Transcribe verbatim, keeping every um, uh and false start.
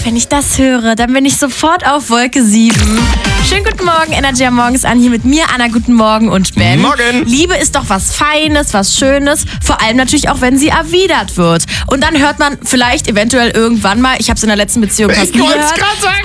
wenn ich das höre, dann bin ich sofort auf Wolke sieben. Schönen guten Morgen, Energy am Morgens an, hier mit mir, Anna, guten Morgen und Ben. Morgen. Liebe ist doch was Feines, was Schönes, vor allem natürlich auch, wenn sie erwidert wird. Und dann hört man vielleicht eventuell irgendwann mal, ich habe es in der letzten Beziehung fast Ich nie wollte es gehört, gerade sagen.